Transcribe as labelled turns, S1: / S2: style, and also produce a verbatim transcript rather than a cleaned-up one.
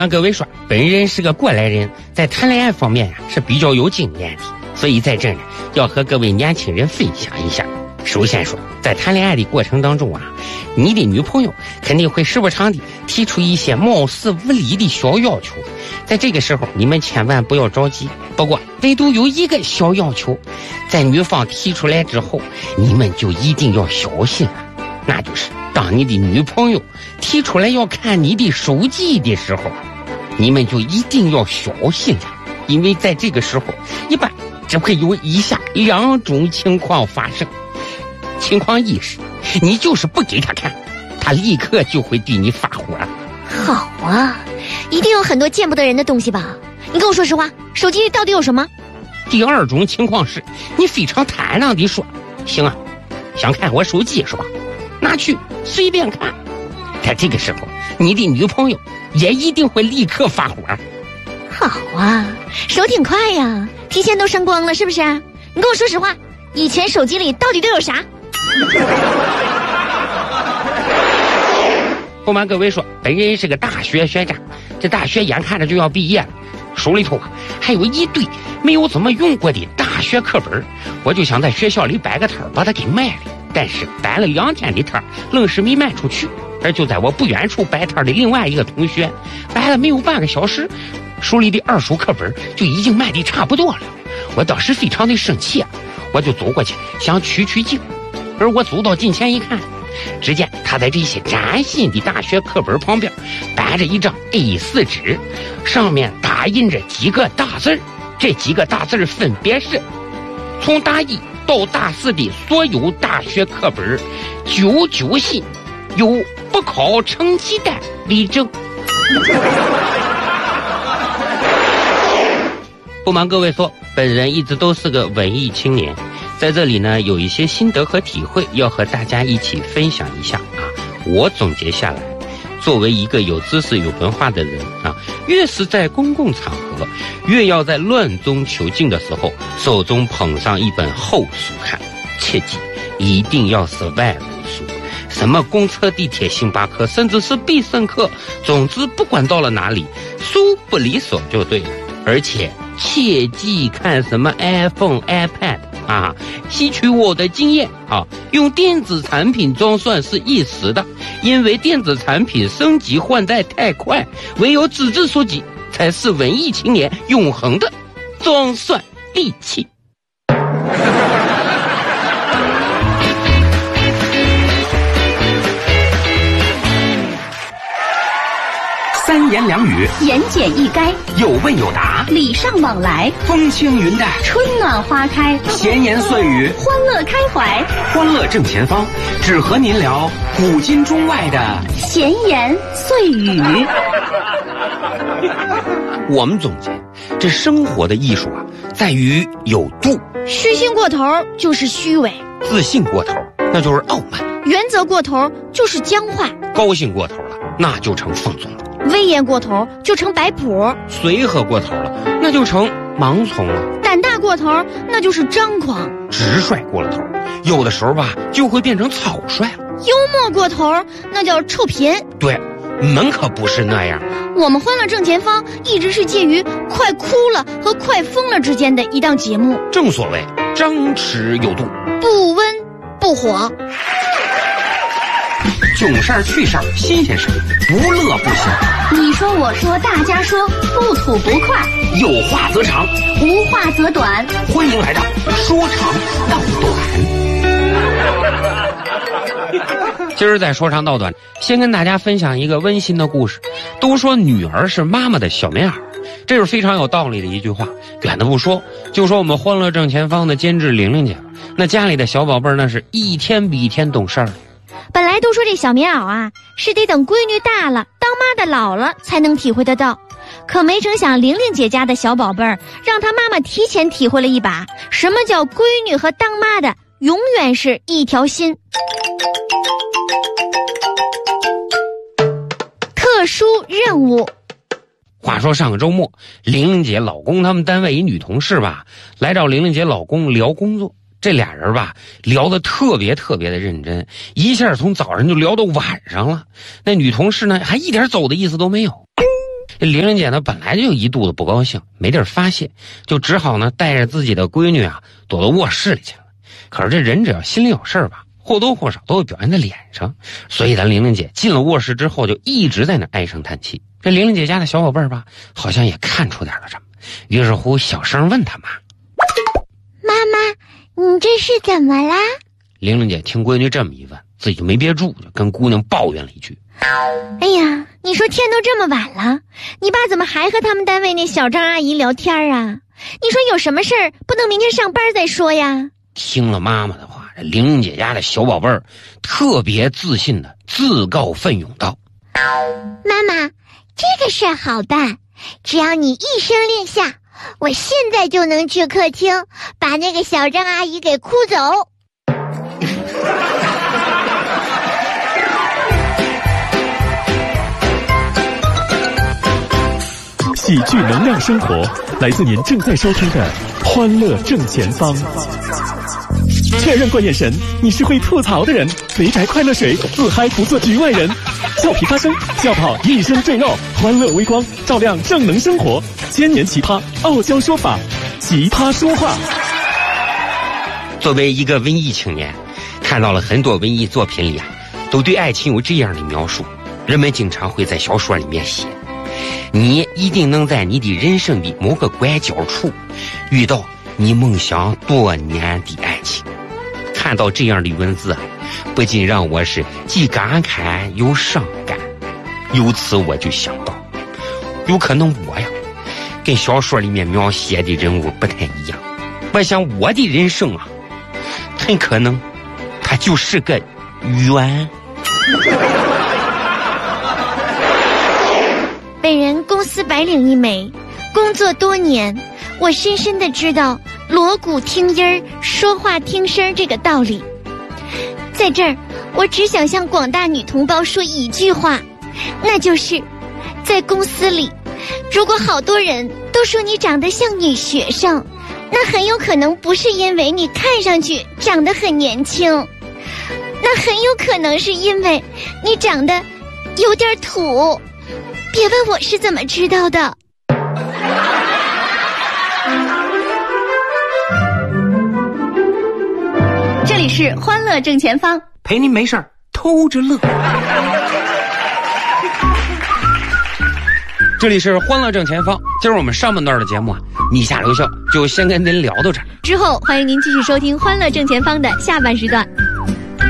S1: 按各位说，本人是个过来人，在谈恋爱方面呀、啊、是比较有经验的，所以在这儿呢要和各位年轻人分享一下。首先说，在谈恋爱的过程当中啊，你的女朋友肯定会时不常地提出一些貌似无理的小要求，在这个时候你们千万不要着急。不过唯独有一个小要求，在女方提出来之后，你们就一定要小心了，那就是当你的女朋友提出来要看你的手机的时候，你们就一定要小心了，因为在这个时候一般只会有以下两种情况发生。情况一是，你就是不给他看，他立刻就会对你发火。
S2: 好啊，一定有很多见不得人的东西吧？你跟我说实话，手机里到底有什么？
S1: 第二种情况是，你非常坦然地说，行啊，想看我手机是吧？拿去随便看。在这个时候，你的女朋友也一定会立刻发火。
S2: 好啊，手挺快呀，提前都删光了是不是？你跟我说实话，以前手机里到底都有啥？
S1: 不瞒各位说，本人是个大学学长，这大学眼看着就要毕业了，手里头啊还有一堆没有怎么用过的大学课本，我就想在学校里摆个摊把它给卖了，但是摆了两天的摊愣是没卖出去。而就在我不远处摆摊的另外一个同学，摆了没有半个小时，手里的二手课本就已经卖的差不多了。我当时非常的生气啊，我就走过去想取取经，而我走到近前一看，只见他在这些崭新的大学课本旁边摆着一张 A 四 纸，上面打印着几个大字，这几个大字分别是：从大一到大四的所有大学课本九九新，由不考成绩单为证。不瞒各位说，本人一直都是个文艺青年，在这里呢有一些心得和体会要和大家一起分享一下啊。我总结下来，作为一个有知识有文化的人啊，越是在公共场合，越要在乱中求静的时候手中捧上一本厚书看，切记一定要是外文书，什么公车地铁星巴克甚至是必胜客，总之不管到了哪里书不离手就对了。而且切记看什么 iPhone、iPad 啊，吸取我的经验啊，用电子产品装蒜是一时的，因为电子产品升级换代太快，唯有纸质书籍才是文艺青年永恒的装蒜利器。
S3: 三言两语，
S2: 言简意赅，
S3: 有问有答，
S2: 礼尚往来，
S3: 风轻云淡，
S2: 春暖花开，
S3: 闲言碎语，
S2: 欢乐开怀，
S3: 欢乐正前方，只和您聊古今中外的
S2: 闲言碎语。
S1: 我们总结，这生活的艺术啊，在于有度。
S2: 虚心过头就是虚伪，
S1: 自信过头那就是傲慢，
S2: 原则过头就是僵化，
S1: 高兴过头了那就成放纵了，
S2: 威严过头就成摆谱，
S1: 随和过头了那就成盲从了，
S2: 胆大过头那就是张狂，
S1: 直率过了头有的时候吧就会变成草率了，
S2: 幽默过头那叫臭贫。
S1: 对，门可不是那样。
S2: 我们欢乐正前方一直是介于快哭了和快疯了之间的一档节目，
S1: 正所谓张弛有度，
S2: 不温不火，
S3: 囧事儿趣事儿新鲜事儿，不乐不行。
S2: 你说我说大家说，不吐不快，
S3: 有话则长，
S2: 无话则短，
S3: 欢迎来到说长道短。
S1: 今儿在说长道短，先跟大家分享一个温馨的故事。都说女儿是妈妈的小棉袄，这是非常有道理的一句话。远的不说，就说我们欢乐正前方的监制玲玲姐，那家里的小宝贝儿那是一天比一天懂事儿。
S2: 本来都说这小棉袄啊是得等闺女大了当妈的老了才能体会得到，可没成想玲玲姐家的小宝贝儿让她妈妈提前体会了一把什么叫闺女和当妈的永远是一条心。特殊任务。
S1: 话说上个周末，玲玲姐老公他们单位一女同事吧来找玲玲姐老公聊工作，这俩人吧聊得特别特别的认真，一下从早上就聊到晚上了。那女同事呢还一点走的意思都没有。 玲玲姐呢本来就一肚子不高兴，没地儿发泄，就只好呢带着自己的闺女啊躲到卧室里去了。可是这人只要心里有事儿吧，或多或少都会表现在脸上，所以咱玲玲姐进了卧室之后就一直在那唉声叹气。这玲玲姐家的小宝贝儿吧，好像也看出点了什么，于是乎小声问她妈：“
S2: 妈妈，你这是怎么啦？”
S1: 玲玲姐听闺女这么一问，自己就没憋住，就跟姑娘抱怨了一句：“
S2: 哎呀，你说天都这么晚了，你爸怎么还和他们单位那小张阿姨聊天啊？你说有什么事儿不能明天上班再说呀？”
S1: 听了妈妈的话，这玲玲姐家的小宝贝儿特别自信的自告奋勇道：“
S2: 妈妈，这个事儿好办，只要你一声令下，我现在就能去客厅把那个小张阿姨给哭走。”
S4: 喜剧能量生活，来自您正在收听的《欢乐正前方》。确认过眼神，你是会吐槽的人。肥宅快乐水，自嗨不做局外人。俏皮发声，笑跑一身赘肉，欢乐微光，照亮正能生活。千年奇葩，傲娇说法，奇葩说话。
S1: 作为一个文艺青年，看到了很多文艺作品里啊，都对爱情有这样的描述。人们经常会在小说里面写，你一定能在你的人生的某个拐角处遇到你梦想多年的爱情。看到这样的文字啊，不禁让我是既感慨又伤感。由此我就想到，有可能我呀跟小说里面描写的人物不太一样。我想我的人生啊，很可能它就是个圆。
S2: 本人公司白领一枚，工作多年，我深深的知道锣鼓听音儿，说话听声这个道理。在这儿，我只想向广大女同胞说一句话，那就是在公司里，如果好多人都说你长得像女学生，那很有可能不是因为你看上去长得很年轻，那很有可能是因为你长得有点土。别问我是怎么知道的。
S5: 这里是欢乐正前方，
S3: 陪您没事儿偷着乐。
S1: 这里是欢乐正前方，今儿我们上半段的节目啊，你下留笑就先跟您聊到这儿。
S5: 之后欢迎您继续收听欢乐正前方的下半时段。